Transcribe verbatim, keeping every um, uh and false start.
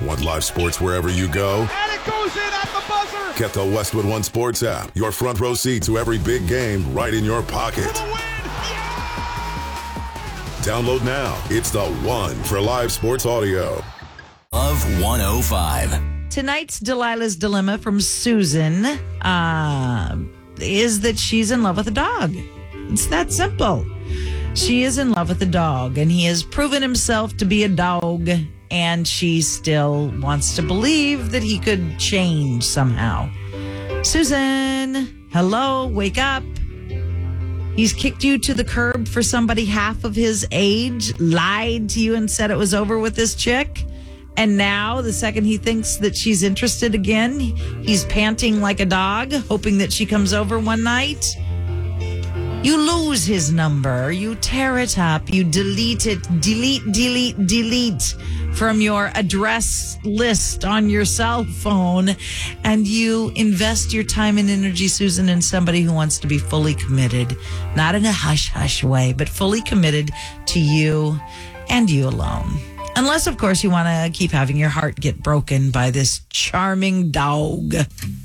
Want live sports wherever you go? And it goes in at the buzzer. Get the Westwood One Sports app. Your front row seat to every big game right in your pocket. For the win. Download now. It's the one for live sports audio. Love one oh five. Tonight's Delilah's Dilemma from Susan uh, is that she's in love with a dog. It's that simple. She is in love with a dog, and he has proven himself to be a dog, and she still wants to believe that he could change somehow. Susan, hello, wake up. He's kicked you to the curb for somebody half of his age, lied to you and said it was over with this chick. And now, the second he thinks that she's interested again, he's panting like a dog, hoping that she comes over one night. You lose his number. You tear it up. You delete it. Delete, delete, delete from your address list on your cell phone. And you invest your time and energy, Susan, in somebody who wants to be fully committed. Not in a hush-hush way, but fully committed to you and you alone. Unless, of course, you want to keep having your heart get broken by this charming dog.